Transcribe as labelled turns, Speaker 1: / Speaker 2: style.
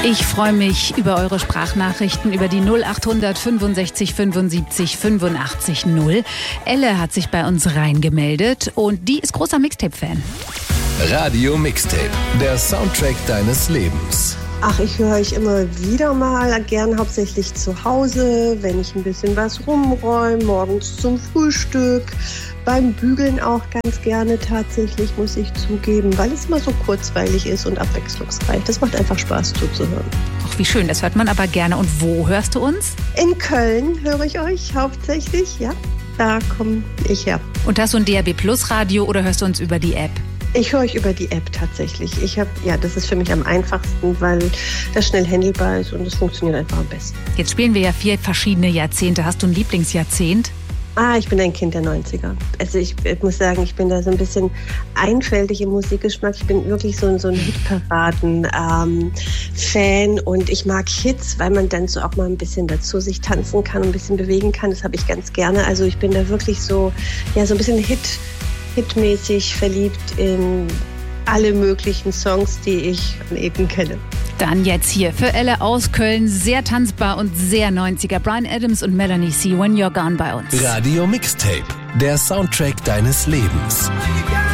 Speaker 1: Ich freue mich über eure Sprachnachrichten über die 0800 65 75 85 0. Elle hat sich bei uns reingemeldet und die ist großer Mixtape-Fan.
Speaker 2: Radio Mixtape, der Soundtrack deines Lebens.
Speaker 3: Ach, ich höre euch immer wieder mal, gern hauptsächlich zu Hause, wenn ich ein bisschen was rumräume, morgens zum Frühstück, beim Bügeln auch ganz gerne tatsächlich, muss ich zugeben, weil es immer so kurzweilig ist und abwechslungsreich. Das macht einfach Spaß zuzuhören.
Speaker 1: Ach, wie schön, das hört man aber gerne. Und wo hörst du uns?
Speaker 3: In Köln höre ich euch hauptsächlich, ja, da komme ich her.
Speaker 1: Und hast du ein DAB+ Radio oder hörst du uns über die App?
Speaker 3: Ich höre euch über die App tatsächlich. Das ist für mich am einfachsten, weil das schnell handelbar ist und es funktioniert einfach am besten.
Speaker 1: Jetzt spielen wir ja 4 verschiedene Jahrzehnte. Hast du ein Lieblingsjahrzehт?
Speaker 3: Ich bin ein Kind der 90er. Also ich muss sagen, ich bin da so ein bisschen einfältig im Musikgeschmack. Ich bin wirklich so ein Hitparaden-Fan und ich mag Hits, weil man dann so auch mal ein bisschen dazu sich tanzen kann und ein bisschen bewegen kann. Das habe ich ganz gerne. Also ich bin da wirklich so ein bisschen hitmäßig verliebt in alle möglichen Songs, die ich eben kenne.
Speaker 1: Dann jetzt hier für Elle aus Köln, sehr tanzbar und sehr 90er. Bryan Adams und Melanie C. When You're Gone bei uns.
Speaker 2: Radio Mixtape, der Soundtrack deines Lebens.